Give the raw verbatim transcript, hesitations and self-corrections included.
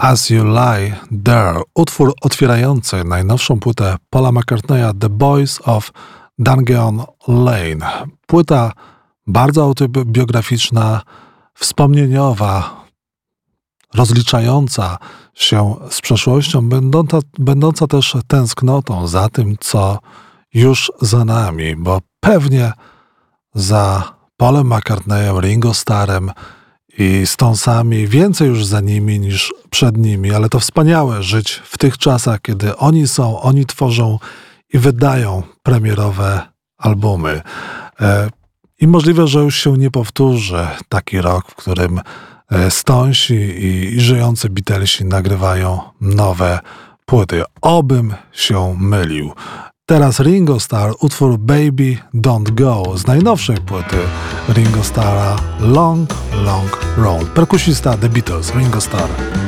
As You Lie There, utwór otwierający najnowszą płytę Paula McCartneya The Boys of Dungeon Lane. Płyta bardzo autobiograficzna, wspomnieniowa, rozliczająca się z przeszłością, będąca, będąca też tęsknotą za tym, co już za nami, bo pewnie za Paulem McCartneyem, Ringo Starrem i Stonesami więcej już za nimi niż przed nimi, ale to wspaniałe żyć w tych czasach, kiedy oni są, oni tworzą i wydają premierowe albumy. I możliwe, że już się nie powtórzy taki rok, w którym Stonesi i, i żyjący Beatlesi nagrywają nowe płyty. Obym się mylił. Teraz Ringo Starr, utwór Baby Don't Go z najnowszej płyty Ringo Starra Long, Long Road. Perkusista The Beatles, Ringo Starr.